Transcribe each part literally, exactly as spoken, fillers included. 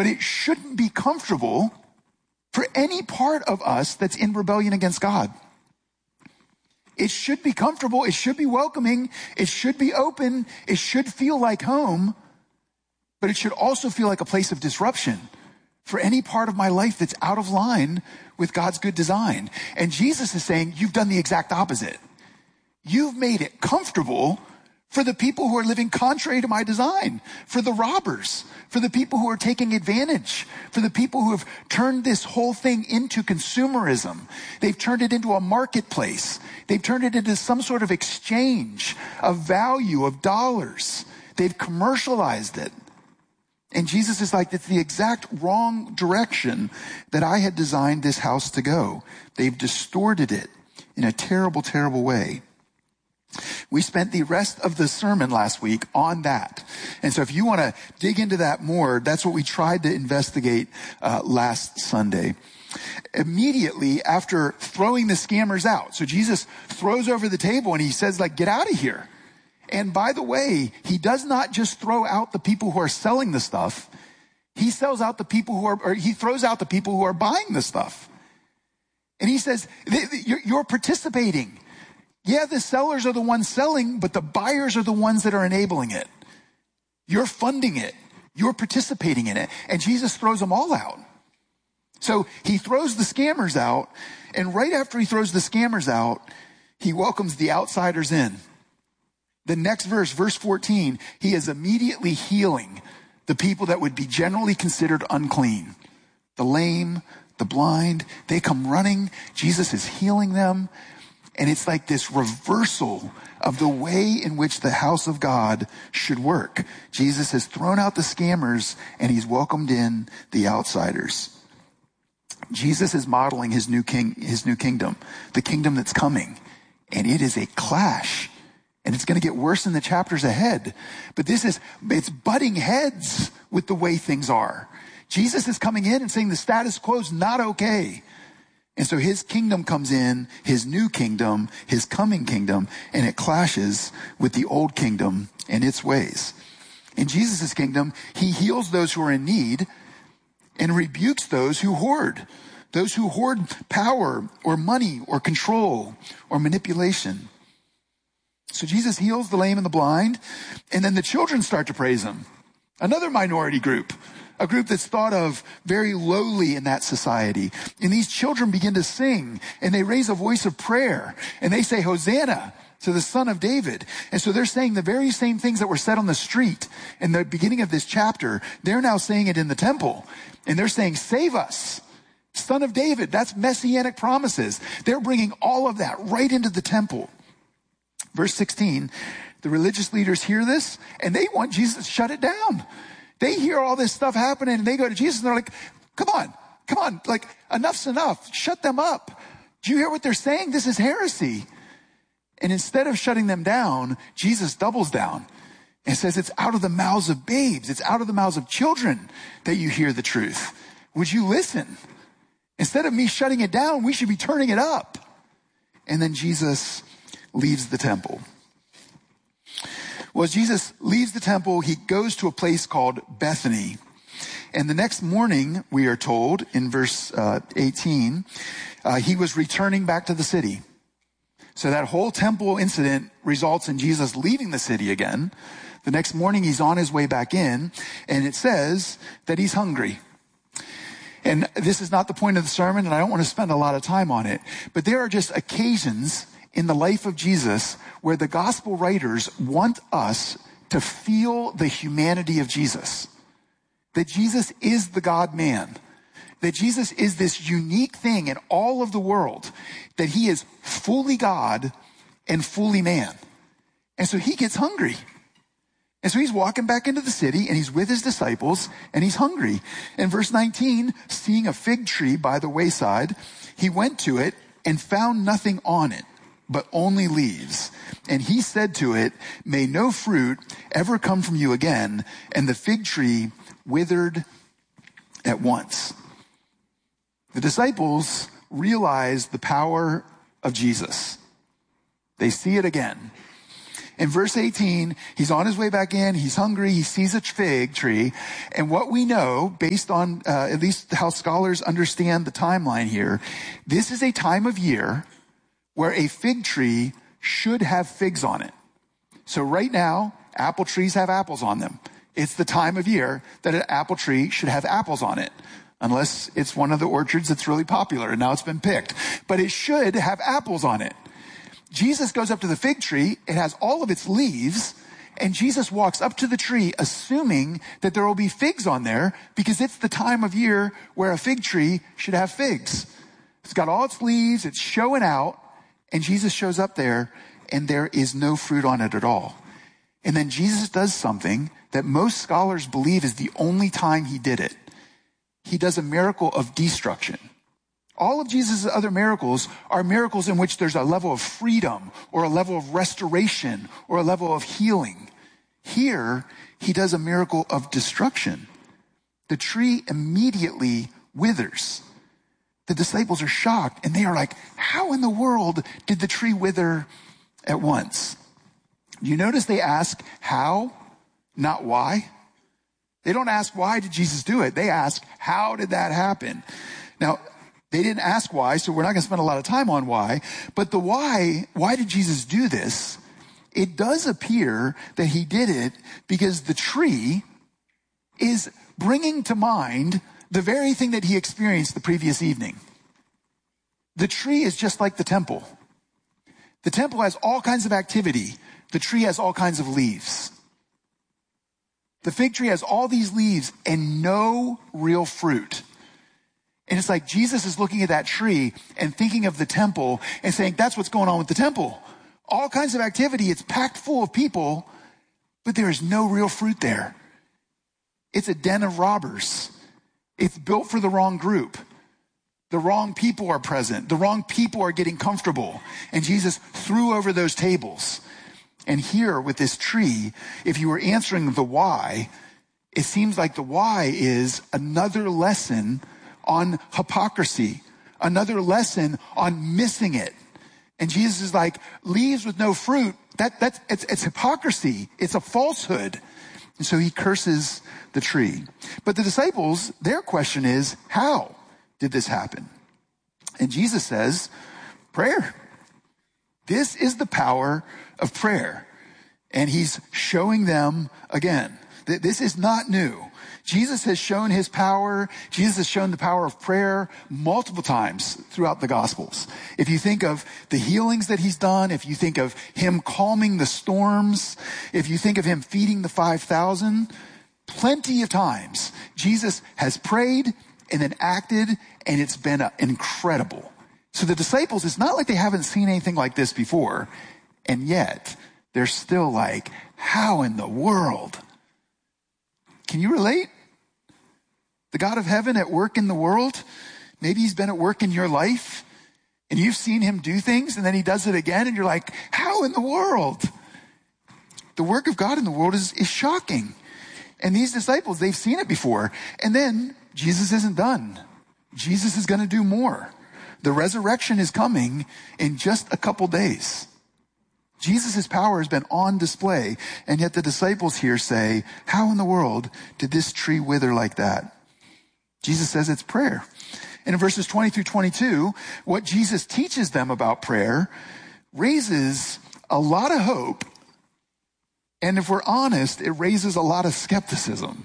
but it shouldn't be comfortable for any part of us that's in rebellion against God. It should be comfortable. It should be welcoming. It should be open. It should feel like home, but it should also feel like a place of disruption for any part of my life that's out of line with God's good design. And Jesus is saying, you've done the exact opposite. You've made it comfortable for the people who are living contrary to my design, for the robbers, for the people who are taking advantage, for the people who have turned this whole thing into consumerism. They've turned it into a marketplace. They've turned it into some sort of exchange of value, of dollars. They've commercialized it. And Jesus is like, it's the exact wrong direction that I had designed this house to go. They've distorted it in a terrible, terrible way. We spent the rest of the sermon last week on that. And so if you want to dig into that more, that's what we tried to investigate uh, last Sunday. Immediately after throwing the scammers out, so Jesus throws over the table and he says, like, get out of here. And by the way, he does not just throw out the people who are selling the stuff. He sells out the people who are, or he throws out the people who are buying the stuff. And he says, you're participating. Yeah, the sellers are the ones selling, but the buyers are the ones that are enabling it. You're funding it. You're participating in it. And Jesus throws them all out. So he throws the scammers out, and right after he throws the scammers out, he welcomes the outsiders in. The next verse, verse fourteen, he is immediately healing the people that would be generally considered unclean. The lame, the blind, they come running. Jesus is healing them. And it's like this reversal of the way in which the house of God should work. Jesus has thrown out the scammers and he's welcomed in the outsiders. Jesus is modeling his new king, his new kingdom, the kingdom that's coming. And it is a clash. And it's going to get worse in the chapters ahead. But this is, it's butting heads with the way things are. Jesus is coming in and saying the status quo is not okay. And so his kingdom comes in, his new kingdom, his coming kingdom, and it clashes with the old kingdom and its ways. In Jesus' kingdom, he heals those who are in need and rebukes those who hoard, those who hoard power or money or control or manipulation. So Jesus heals the lame and the blind, and then the children start to praise him. Another minority group. A group that's thought of very lowly in that society. And these children begin to sing, and they raise a voice of prayer, and they say, Hosanna to the Son of David. And so they're saying the very same things that were said on the street in the beginning of this chapter. They're now saying it in the temple. And they're saying, save us, Son of David. That's messianic promises. They're bringing all of that right into the temple. Verse sixteen, the religious leaders hear this, and they want Jesus to shut it down. They hear all this stuff happening and they go to Jesus and they're like, come on, come on, like enough's enough. Shut them up. Do you hear what they're saying? This is heresy. And instead of shutting them down, Jesus doubles down and says it's out of the mouths of babes. It's out of the mouths of children that you hear the truth. Would you listen? Instead of me shutting it down, we should be turning it up. And then Jesus leaves the temple. Well, as Jesus leaves the temple, he goes to a place called Bethany. And the next morning, we are told in verse uh, eighteen, uh, he was returning back to the city. So that whole temple incident results in Jesus leaving the city again. The next morning, he's on his way back in, and it says that he's hungry. And this is not the point of the sermon, and I don't want to spend a lot of time on it, but there are just occasions in the life of Jesus where the gospel writers want us to feel the humanity of Jesus. That Jesus is the God-man. That Jesus is this unique thing in all of the world. That he is fully God and fully man. And so he gets hungry. And so he's walking back into the city and he's with his disciples and he's hungry. In verse nineteen, seeing a fig tree by the wayside, he went to it and found nothing on it, but only leaves. And he said to it, may no fruit ever come from you again. And the fig tree withered at once. The disciples realize the power of Jesus. They see it again. In verse eighteen, he's on his way back in. He's hungry. He sees a fig tree. And what we know, based on uh, at least how scholars understand the timeline here, this is a time of year where a fig tree should have figs on it. So right now, apple trees have apples on them. It's the time of year that an apple tree should have apples on it, unless it's one of the orchards that's really popular and now it's been picked. But it should have apples on it. Jesus goes up to the fig tree. It has all of its leaves, and Jesus walks up to the tree assuming that there will be figs on there because it's the time of year where a fig tree should have figs. It's got all its leaves. It's showing out, and Jesus shows up there, and there is no fruit on it at all. And then Jesus does something that most scholars believe is the only time he did it. He does a miracle of destruction. All of Jesus' other miracles are miracles in which there's a level of freedom or a level of restoration or a level of healing. Here, he does a miracle of destruction. The tree immediately withers. The disciples are shocked, and they are like, how in the world did the tree wither at once? You notice they ask how, not why. They don't ask why did Jesus do it. They ask how did that happen? Now, they didn't ask why, so we're not going to spend a lot of time on why. But the why, why did Jesus do this? It does appear that he did it because the tree is bringing to mind the very thing that he experienced the previous evening. The tree is just like the temple. The temple has all kinds of activity. The tree has all kinds of leaves. The fig tree has all these leaves and no real fruit. And it's like Jesus is looking at that tree and thinking of the temple and saying, that's what's going on with the temple. All kinds of activity. It's packed full of people, but there is no real fruit there. It's a den of robbers. It's built for the wrong group. The wrong people are present. The wrong people are getting comfortable. And Jesus threw over those tables. And here with this tree, if you were answering the why, it seems like the why is another lesson on hypocrisy, another lesson on missing it. And Jesus is like, leaves with no fruit, that, that's, it's, it's hypocrisy. It's a falsehood. And so he curses the tree. But the disciples, their question is, how did this happen? And Jesus says, prayer. This is the power of prayer. And he's showing them again that this is not new. Jesus has shown his power. Jesus has shown the power of prayer multiple times throughout the Gospels. If you think of the healings that he's done, if you think of him calming the storms, if you think of him feeding the five thousand, plenty of times Jesus has prayed and then acted, and it's been incredible. So the disciples, it's not like they haven't seen anything like this before, and yet they're still like, how in the world? Can you relate? The God of heaven at work in the world? Maybe he's been at work in your life and you've seen him do things and then he does it again and you're like, how in the world? The work of God in the world is, is shocking. And these disciples, they've seen it before. And then Jesus isn't done. Jesus is going to do more. The resurrection is coming in just a couple days. Jesus' power has been on display, and yet the disciples here say, how in the world did this tree wither like that? Jesus says it's prayer. And in verses twenty through twenty-two, what Jesus teaches them about prayer raises a lot of hope, and if we're honest, it raises a lot of skepticism.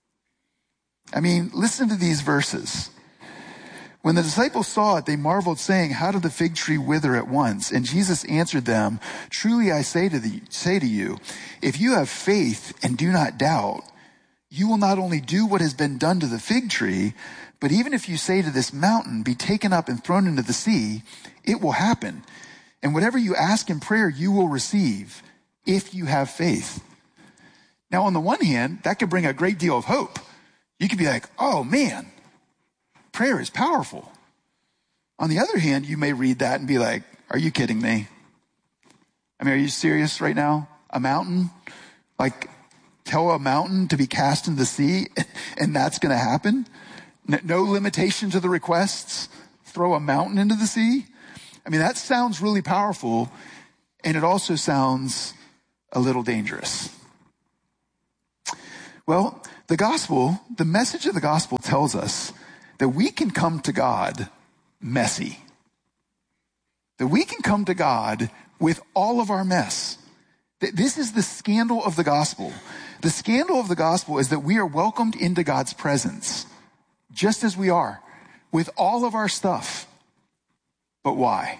I mean, listen to these verses. When the disciples saw it, they marveled, saying, how did the fig tree wither at once? And Jesus answered them, truly I say to, the, say to you, if you have faith and do not doubt, you will not only do what has been done to the fig tree, but even if you say to this mountain, be taken up and thrown into the sea, it will happen. And whatever you ask in prayer, you will receive, if you have faith. Now, on the one hand, that could bring a great deal of hope. You could be like, oh man, prayer is powerful. On the other hand, you may read that and be like, are you kidding me? I mean, are you serious right now? A mountain? Like, tell a mountain to be cast into the sea and that's going to happen? No limitation to the requests? Throw a mountain into the sea? I mean, that sounds really powerful, and it also sounds a little dangerous. Well, the gospel, the message of the gospel tells us that we can come to God messy. That we can come to God with all of our mess. This is the scandal of the gospel. The scandal of the gospel is that we are welcomed into God's presence, just as we are, with all of our stuff. But why?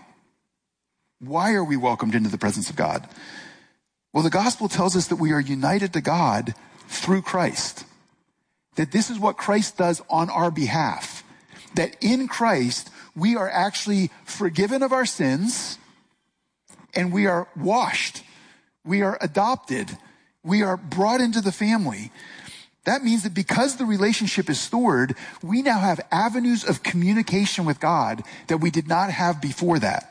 Why are we welcomed into the presence of God? Well, the gospel tells us that we are united to God through Christ. That this is what Christ does on our behalf. That in Christ, we are actually forgiven of our sins, and we are washed. We are adopted. We are brought into the family. That means that because the relationship is stored, we now have avenues of communication with God that we did not have before that.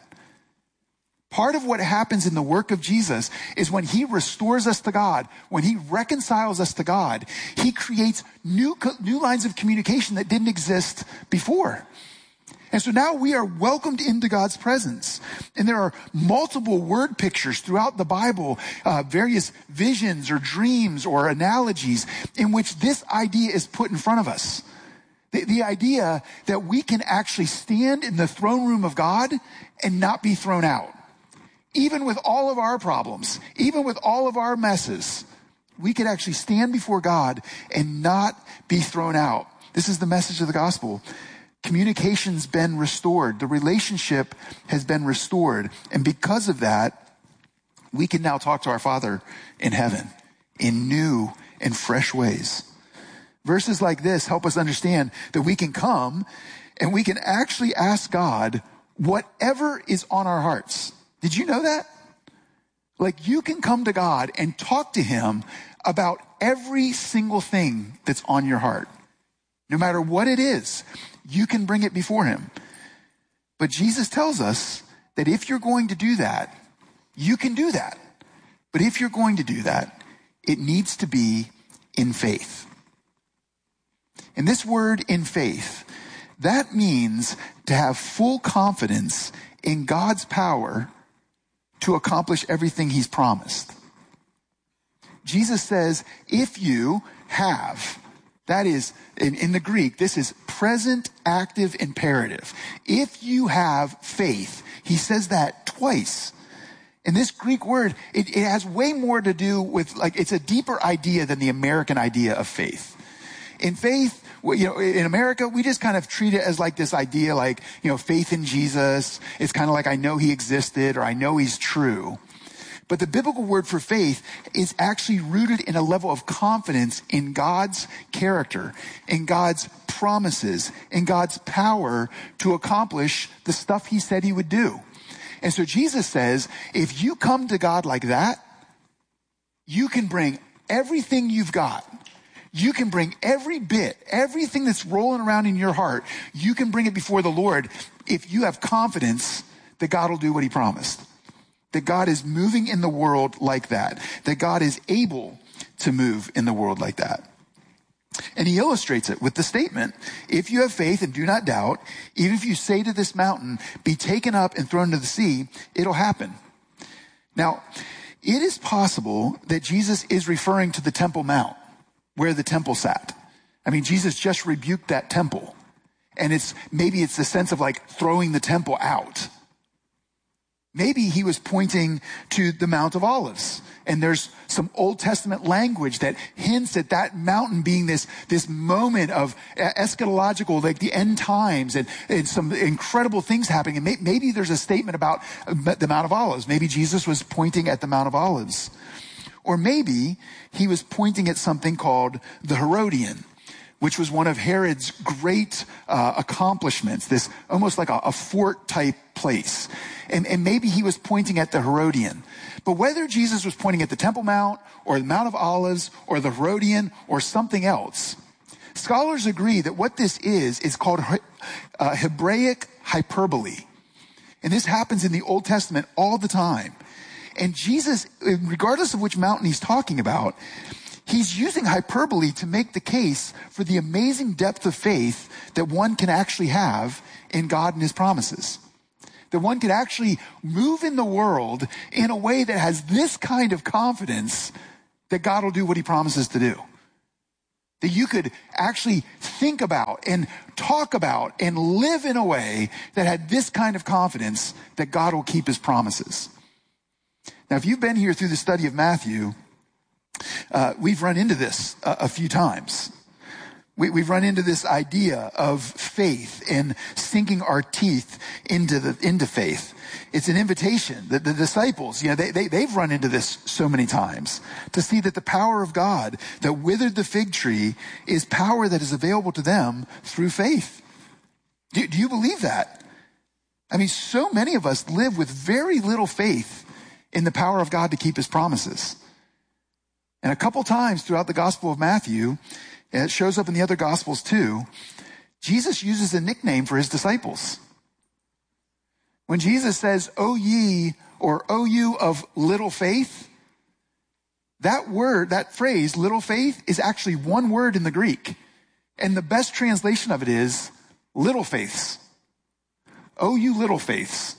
Part of what happens in the work of Jesus is when he restores us to God, when he reconciles us to God, he creates new, new lines of communication that didn't exist before. And so now we are welcomed into God's presence. And there are multiple word pictures throughout the Bible, uh, various visions or dreams or analogies in which this idea is put in front of us. The, the idea that we can actually stand in the throne room of God and not be thrown out. Even with all of our problems, even with all of our messes, we could actually stand before God and not be thrown out. This is the message of the gospel. Communication's been restored. The relationship has been restored. And because of that, we can now talk to our Father in heaven in new and fresh ways. Verses like this help us understand that we can come and we can actually ask God whatever is on our hearts. Did you know that? Like, you can come to God and talk to him about every single thing that's on your heart. No matter what it is, you can bring it before him. But Jesus tells us that if you're going to do that, you can do that. But if you're going to do that, it needs to be in faith. And this word in faith, that means to have full confidence in God's power to accomplish everything he's promised. Jesus says, if you have, that is, in, in the Greek, this is present active imperative. If you have faith, he says that twice. And this Greek word, it, it has way more to do with, like, it's a deeper idea than the American idea of faith. In faith, you know, in America, we just kind of treat it as like this idea, like, you know, faith in Jesus. It's kind of like, I know he existed or I know he's true. But the biblical word for faith is actually rooted in a level of confidence in God's character, in God's promises, in God's power to accomplish the stuff he said he would do. And so Jesus says, if you come to God like that, you can bring everything you've got. You can bring every bit, everything that's rolling around in your heart, you can bring it before the Lord if you have confidence that God will do what he promised. That God is moving in the world like that. That God is able to move in the world like that. And he illustrates it with the statement, if you have faith and do not doubt, even if you say to this mountain, be taken up and thrown into the sea, it'll happen. Now, it is possible that Jesus is referring to the Temple Mount, where the temple sat. I mean, Jesus just rebuked that temple. And it's maybe it's the sense of like throwing the temple out. Maybe he was pointing to the Mount of Olives. And there's some Old Testament language that hints at that mountain being this, this moment of eschatological, like the end times and, and some incredible things happening. And may, maybe there's a statement about the Mount of Olives. Maybe Jesus was pointing at the Mount of Olives. Or maybe he was pointing at something called the Herodian, which was one of Herod's great uh, accomplishments, this almost like a, a fort type place. And, and maybe he was pointing at the Herodian. But whether Jesus was pointing at the Temple Mount or the Mount of Olives or the Herodian or something else, scholars agree that what this is is called uh, Hebraic hyperbole. And this happens in the Old Testament all the time. And Jesus, regardless of which mountain he's talking about, he's using hyperbole to make the case for the amazing depth of faith that one can actually have in God and his promises. That one could actually move in the world in a way that has this kind of confidence that God will do what he promises to do. That you could actually think about and talk about and live in a way that had this kind of confidence that God will keep his promises. Now, if you've been here through the study of Matthew, uh, we've run into this a, a few times. We, we've run into this idea of faith and sinking our teeth into the into faith. It's an invitation that the disciples, you know, they, they, they've run into this so many times to see that the power of God that withered the fig tree is power that is available to them through faith. Do, do you believe that? I mean, so many of us live with very little faith in the power of God to keep his promises. And a couple times throughout the Gospel of Matthew, and it shows up in the other Gospels too, Jesus uses a nickname for his disciples. When Jesus says, "O ye," or "O you of little faith," that word, that phrase, little faith, is actually one word in the Greek. And the best translation of it is little faiths. "O you little faiths."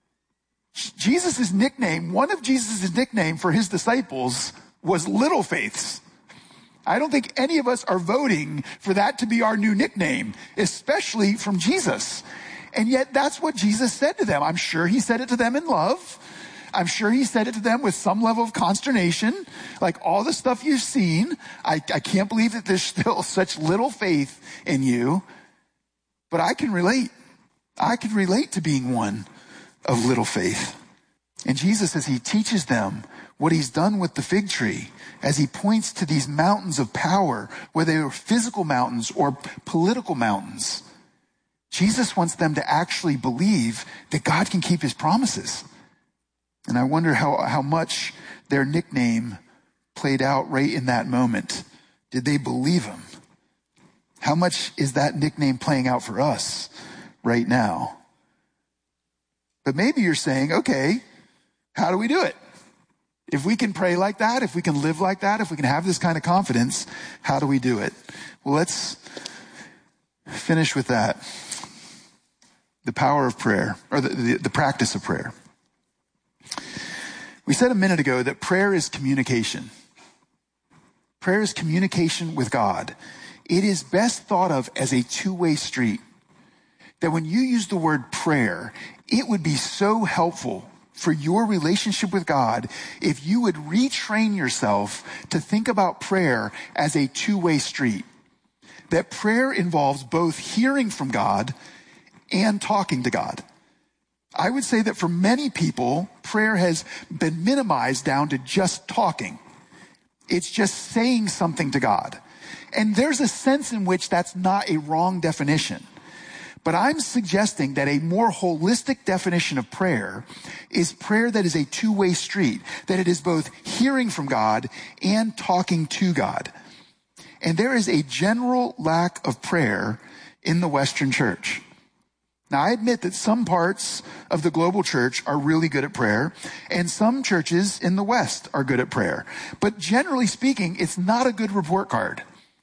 Jesus' nickname, one of Jesus' nickname for his disciples was little faiths. I don't think any of us are voting for that to be our new nickname, especially from Jesus. And yet that's what Jesus said to them. I'm sure he said it to them in love. I'm sure he said it to them with some level of consternation. Like, all the stuff you've seen, I, I can't believe that there's still such little faith in you. But I can relate. I can relate to being one of little faith. And Jesus, as he teaches them what he's done with the fig tree, as he points to these mountains of power, whether they were physical mountains or political mountains, Jesus wants them to actually believe that God can keep his promises. And I wonder how, how much their nickname played out right in that moment. Did they believe him? How much is that nickname playing out for us right now? But maybe you're saying, okay, how do we do it? If we can pray like that, if we can live like that, if we can have this kind of confidence, how do we do it? Well, let's finish with that. The power of prayer, or the, the, the practice of prayer. We said a minute ago that prayer is communication. Prayer is communication with God. It is best thought of as a two-way street. That when you use the word prayer, it would be so helpful for your relationship with God if you would retrain yourself to think about prayer as a two-way street. That prayer involves both hearing from God and talking to God. I would say that for many people, prayer has been minimized down to just talking. It's just saying something to God. And there's a sense in which that's not a wrong definition. But I'm suggesting that a more holistic definition of prayer is prayer that is a two-way street, that it is both hearing from God and talking to God. And there is a general lack of prayer in the Western church. Now, I admit that some parts of the global church are really good at prayer, and some churches in the West are good at prayer. But generally speaking, it's not a good report card.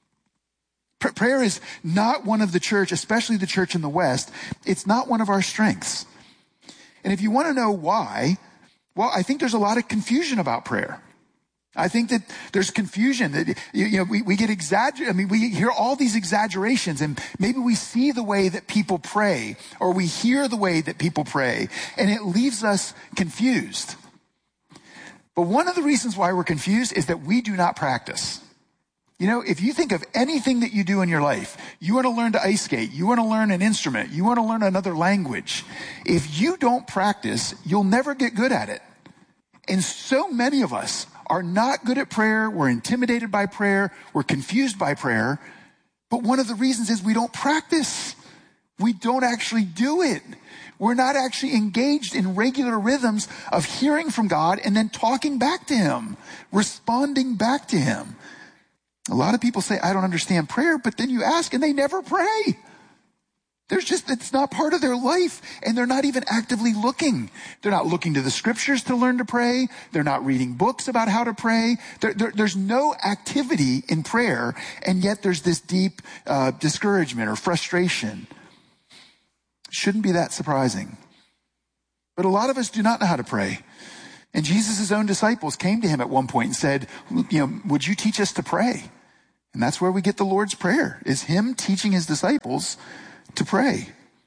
Prayer is not one of the church, especially the church in the West, it's not one of our strengths. And if you want to know why, well, I think there's a lot of confusion about prayer. I think that there's confusion that, you know, we, we get exagger, I mean, we hear all these exaggerations, and maybe we see the way that people pray, or we hear the way that people pray, and it leaves us confused. But one of the reasons why we're confused is that we do not practice. You know, if you think of anything that you do in your life, you want to learn to ice skate, you want to learn an instrument, you want to learn another language. If you don't practice, you'll never get good at it. And so many of us are not good at prayer. We're intimidated by prayer. We're confused by prayer. But one of the reasons is we don't practice. We don't actually do it. We're not actually engaged in regular rhythms of hearing from God and then talking back to him, responding back to him. A lot of people say, I don't understand prayer, but then you ask and they never pray. There's just, it's not part of their life, and they're not even actively looking. They're not looking to the scriptures to learn to pray. They're not reading books about how to pray. There, there, there's no activity in prayer, and yet there's this deep uh, discouragement or frustration. Shouldn't be that surprising. But a lot of us do not know how to pray. And Jesus' own disciples came to him at one point and said, you know, would you teach us to pray? And that's where we get the Lord's Prayer, is him teaching his disciples to pray.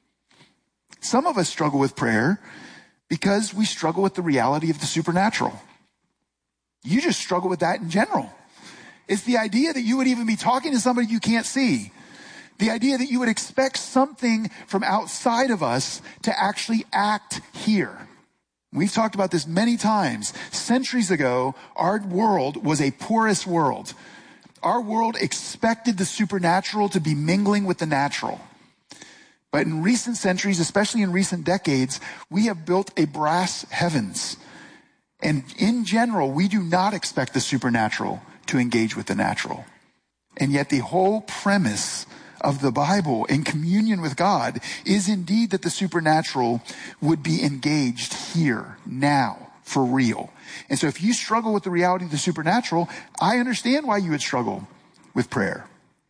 Some of us struggle with prayer because we struggle with the reality of the supernatural. You just struggle with that in general. It's the idea that you would even be talking to somebody you can't see. The idea that you would expect something from outside of us to actually act here. We've talked about this many times. Centuries ago, our world was a porous world. Our world expected the supernatural to be mingling with the natural. But in recent centuries, especially in recent decades, we have built a brass heavens. And in general, we do not expect the supernatural to engage with the natural. And yet the whole premise of the Bible in communion with God is indeed that the supernatural would be engaged here, now, for real. And so if you struggle with the reality of the supernatural, I understand why you would struggle with prayer.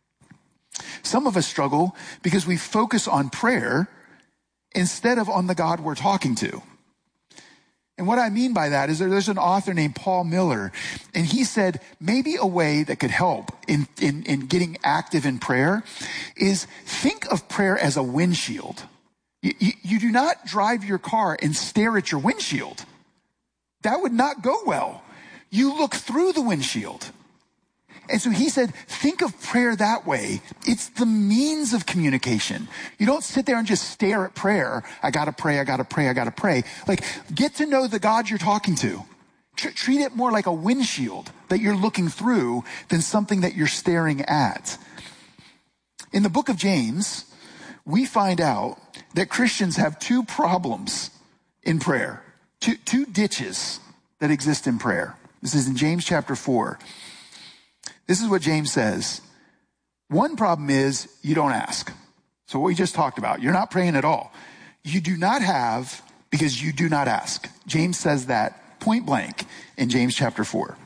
Some of us struggle because we focus on prayer instead of on the God we're talking to. And what I mean by that is there's an author named Paul Miller, and he said maybe a way that could help in, in, in getting active in prayer is think of prayer as a windshield. You, you, you do not drive your car and stare at your windshield. That would not go well. You look through the windshield. And so he said, think of prayer that way. It's the means of communication. You don't sit there and just stare at prayer. I gotta pray, I gotta pray, I gotta pray. Like, get to know the God you're talking to. Tr- treat it more like a windshield that you're looking through than something that you're staring at. In the book of James, we find out that Christians have two problems in prayer. Two, two ditches that exist in prayer. This is in James chapter four. This is what James says. One problem is you don't ask. So what we just talked about, you're not praying at all. You do not have because you do not ask. James says that point blank in James chapter four.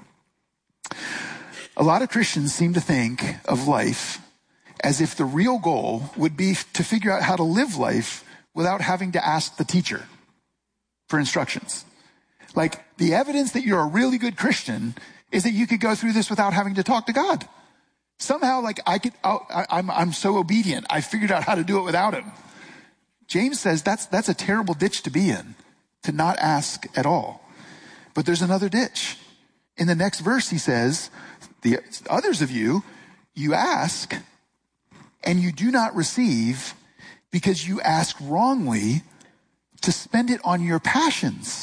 A lot of Christians seem to think of life as if the real goal would be to figure out how to live life without having to ask the teacher for instructions. Like, the evidence that you're a really good Christian is that you could go through this without having to talk to God. Somehow, like, I could, oh, I, I'm, I'm so obedient. I figured out how to do it without him. James says that's, that's a terrible ditch to be in, to not ask at all. But there's another ditch. In the next verse, he says, the others of you, you ask and you do not receive because you ask wrongly to spend it on your passions.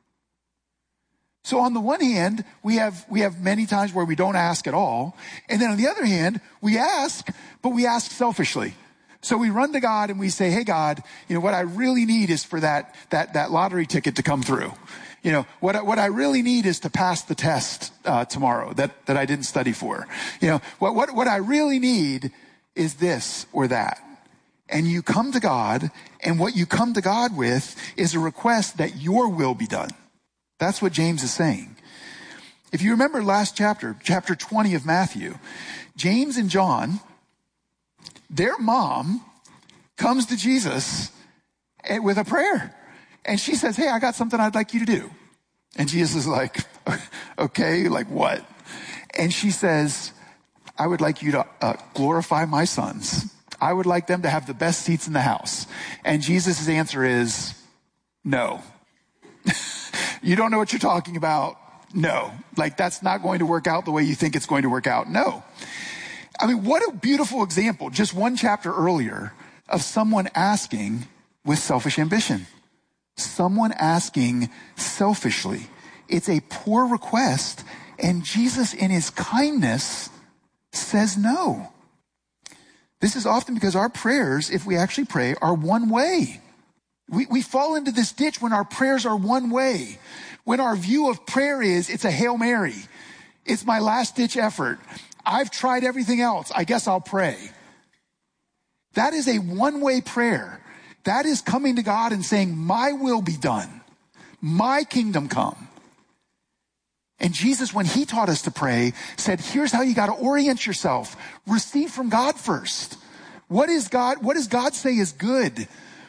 So on the one hand, we have we have many times where we don't ask at all. And then on the other hand, we ask, but we ask selfishly. So we run to God and we say, hey, God, you know, what I really need is for that that that lottery ticket to come through. You know, what, I- what I really need is to pass the test uh, tomorrow that, that I didn't study for. You know, what, what, what I really need is this or that. And you come to God, and what you come to God with is a request that your will be done. That's what James is saying. If you remember last chapter, chapter twenty of Matthew, James and John, their mom comes to Jesus with a prayer. And she says, hey, I got something I'd like you to do. And Jesus is like, okay, like what? And she says, I would like you to uh, glorify my sons. I would like them to have the best seats in the house. And Jesus' answer is, no. You don't know what you're talking about. No. Like, that's not going to work out the way you think it's going to work out. No. I mean, what a beautiful example, just one chapter earlier, of someone asking with selfish ambition. Someone asking selfishly. It's a poor request, and Jesus, in his kindness, says no. This is often because our prayers, if we actually pray, are one way. We, we fall into this ditch when our prayers are one way. When our view of prayer is, it's a Hail Mary. It's my last ditch effort. I've tried everything else. I guess I'll pray. That is a one-way prayer. That is coming to God and saying, my will be done. My kingdom come. And Jesus, when he taught us to pray, said, here's how you got to orient yourself. Receive from God first. What is God? What does God say is good?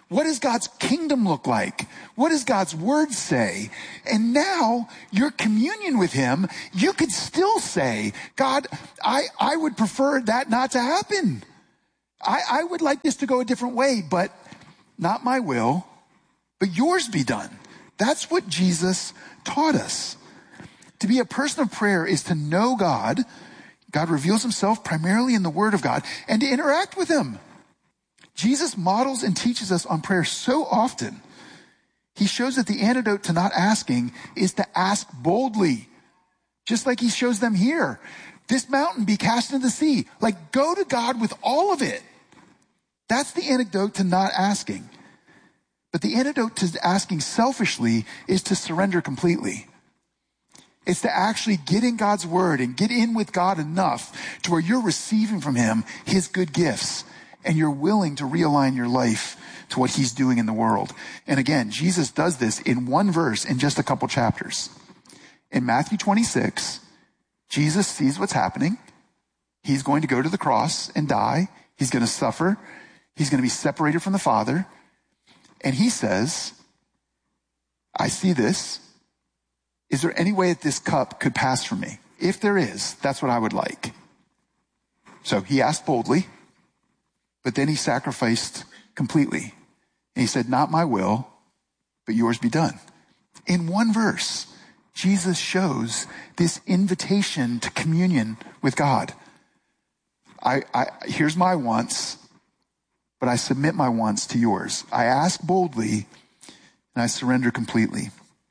What does God's kingdom look like? What does God's word say? And now your communion with him, you could still say, God, I, I would prefer that not to happen. I, I would like this to go a different way, but not my will, but yours be done. That's what Jesus taught us. To be a person of prayer is to know God. God reveals himself primarily in the word of God, and to interact with him. Jesus models and teaches us on prayer so often. He shows that the antidote to not asking is to ask boldly, just like he shows them here. This mountain be cast into the sea. Like, go to God with all of it. That's the antidote to not asking. But the antidote to asking selfishly is to surrender completely. It's to actually get in God's word and get in with God enough to where you're receiving from him his good gifts, and you're willing to realign your life to what he's doing in the world. And again, Jesus does this in one verse in just a couple chapters. In Matthew twenty-six, Jesus sees what's happening. He's going to go to the cross and die. He's going to suffer. He's going to be separated from the Father. And he says, I see this. Is there any way that this cup could pass from me? If there is, that's what I would like. So he asked boldly. But then he sacrificed completely. And he said, not my will, but yours be done. In one verse, Jesus shows this invitation to communion with God. I, I, here's my wants, but I submit my wants to yours. I ask boldly, and I surrender completely.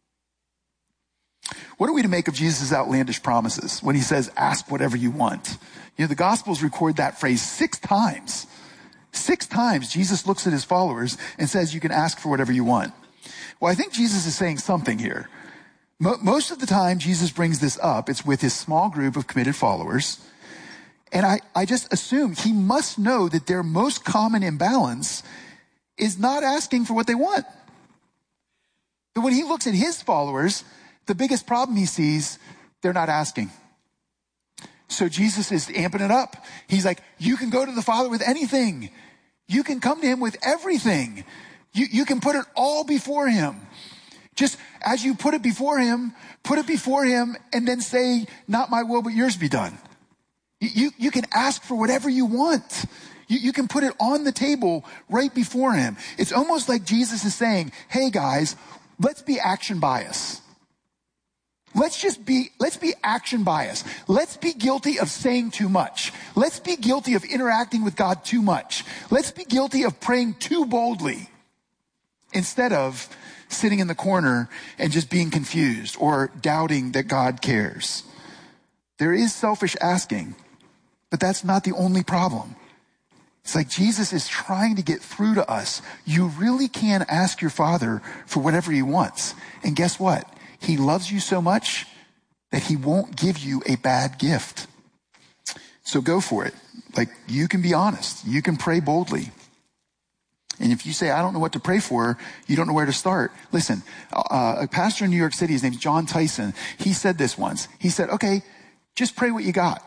What are we to make of Jesus' outlandish promises when he says, ask whatever you want? You know, the Gospels record that phrase six times. Six times Jesus looks at his followers and says, you can ask for whatever you want. Well, I think Jesus is saying something here. Mo- most of the time Jesus brings this up, it's with his small group of committed followers. And I, I just assume he must know that their most common imbalance is not asking for what they want. But when he looks at his followers, the biggest problem he sees, they're not asking. So Jesus is amping it up. He's like, you can go to the Father with anything. You can come to him with everything. You, you can put it all before him. Just as you put it before him, put it before him and then say, not my will, but yours be done. You, you, you can ask for whatever you want. You, you can put it on the table right before him. It's almost like Jesus is saying, hey guys, let's be action bias. Let's just be, let's be action biased. Let's be guilty of saying too much. Let's be guilty of interacting with God too much. Let's be guilty of praying too boldly instead of sitting in the corner and just being confused or doubting that God cares. There is selfish asking, but that's not the only problem. It's like Jesus is trying to get through to us. You really can ask your Father for whatever he wants. And guess what? He loves you so much that he won't give you a bad gift. So go for it. Like, you can be honest. You can pray boldly. And if you say, I don't know what to pray for, you don't know where to start. Listen, uh, a pastor in New York City, his name's John Tyson. He said this once. He said, okay, just pray what you got.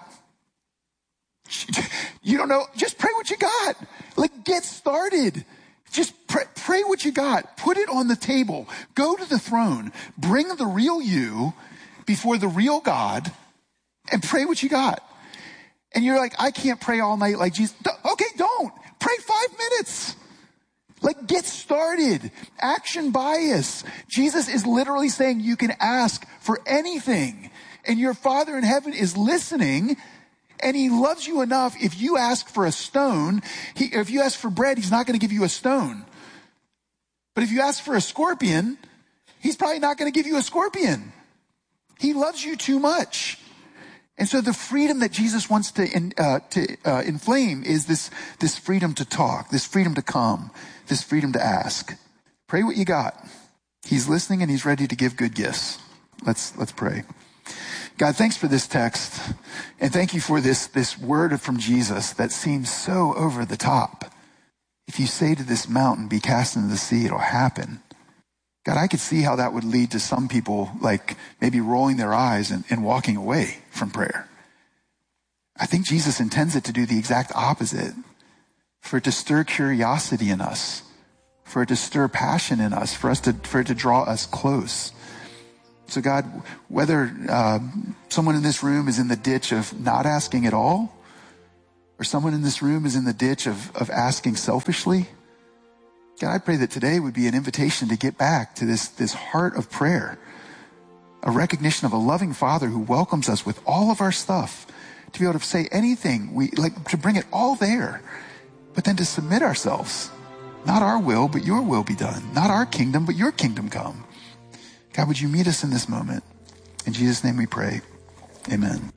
You don't know, just pray what you got. Like, get started. Just pray, pray what you got. Put it on the table. Go to the throne. Bring the real you before the real God and pray what you got. And you're like, I can't pray all night like Jesus. Okay, don't. Pray five minutes. Like, get started. Action bias. Jesus is literally saying you can ask for anything. And your Father in heaven is listening. And he loves you enough. If you ask for a stone, he, if you ask for bread, he's not going to give you a stone. But if you ask for a scorpion, he's probably not going to give you a scorpion. He loves you too much. And so the freedom that Jesus wants to, in, uh, to uh, inflame is this, this freedom to talk, this freedom to come, this freedom to ask. Pray what you got. He's listening and he's ready to give good gifts. Let's, let's pray. God, thanks for this text. And thank you for this, this word from Jesus that seems so over the top. If you say to this mountain, be cast into the sea, it'll happen. God, I could see how that would lead to some people like maybe rolling their eyes and, and walking away from prayer. I think Jesus intends it to do the exact opposite, for it to stir curiosity in us for it to stir passion in us, for us to, for it to draw us close. So God, whether uh, someone in this room is in the ditch of not asking at all, or someone in this room is in the ditch of, of asking selfishly, God, I pray that today would be an invitation to get back to this, this heart of prayer, a recognition of a loving Father who welcomes us with all of our stuff, to be able to say anything, we like to bring it all there, but then to submit ourselves. Not our will, but your will be done. Not our kingdom, but your kingdom come. God, would you meet us in this moment? In Jesus' name we pray. Amen.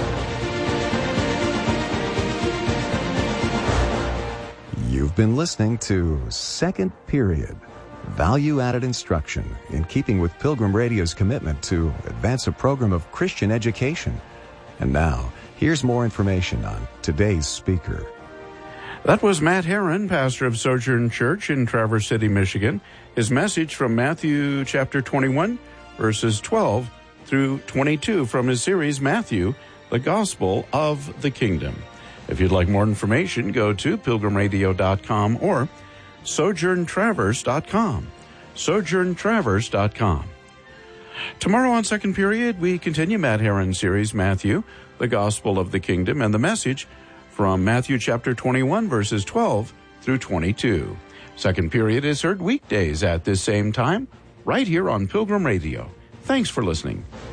You've been listening to Second Period, value-added instruction in keeping with Pilgrim Radio's commitment to advance a program of Christian education. And now, here's more information on today's speaker. That was Matt Herron, pastor of Sojourn Church in Traverse City, Michigan. His message from Matthew chapter twenty-one, verses twelve through twenty-two from his series, Matthew, the Gospel of the Kingdom. If you'd like more information, go to pilgrim radio dot com or sojourn traverse dot com. sojourn traverse dot com. Tomorrow on Second Period, we continue Matt Herron's series, Matthew, the Gospel of the Kingdom, and the message from Matthew chapter twenty-one, verses twelve through twenty-two. Second Period is heard weekdays at this same time, right here on Pilgrim Radio. Thanks for listening.